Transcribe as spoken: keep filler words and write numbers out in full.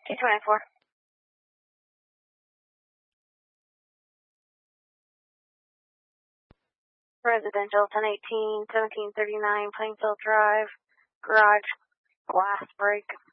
two twenty-four. Residential ten eighteen, seventeen thirty-nine, Plainfield Drive, garage, glass break.